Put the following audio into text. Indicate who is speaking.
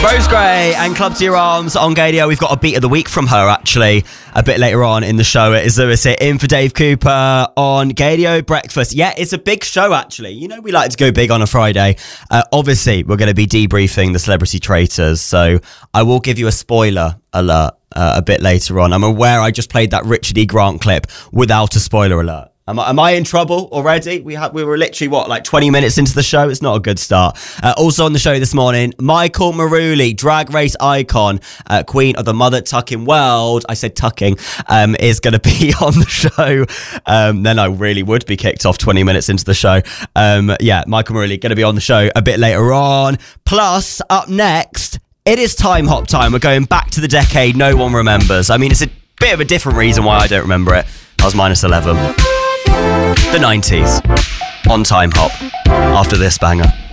Speaker 1: Rose Gray and Club to Your Arms on Gadio. We've got a beat of the week from her, actually, a bit later on in the show. It is Lewis here, in for Dave Cooper on Gadio Breakfast. Yeah, it's a big show, actually. You know, we like to go big on a Friday. Obviously, we're going to be debriefing the Celebrity Traitors, so I will give you a spoiler alert a bit later on. I'm aware I just played that Richard E. Grant clip without a spoiler alert. Am I in trouble already? We were literally, 20 minutes into the show? It's not a good start. Also on the show this morning, Michael Maruli, Drag Race icon, queen of the mother tucking world. I said tucking, is going to be on the show. Then I really would be kicked off 20 minutes into the show. Michael Maruli going to be on the show a bit later on. Plus, up next, it is time hop time. We're going back to the decade no one remembers. I mean, it's a bit of a different reason why I don't remember it. I was minus 11. The 90s on Time Hop after this banger.